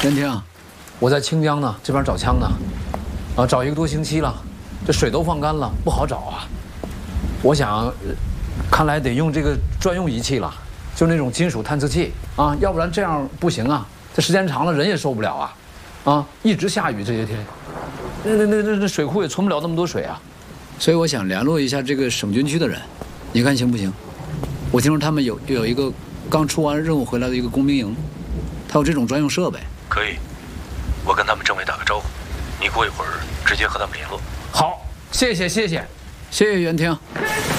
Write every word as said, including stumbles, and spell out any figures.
袁婷，我在清江呢，这边找枪呢，啊，找一个多星期了，这水都放干了，不好找啊。我想，看来得用这个专用仪器了，就那种金属探测器啊，要不然这样不行啊。这时间长了，人也受不了啊，啊，一直下雨这些天，那那那那那水库也存不了那么多水啊。所以我想联络一下这个省军区的人，你看行不行？我听说他们有有一个刚出完任务回来的一个工兵营，他有这种专用设备。 可以，我跟他们政委打个招呼，你过一会儿直接和他们联络。 好，谢谢谢谢，谢谢袁婷。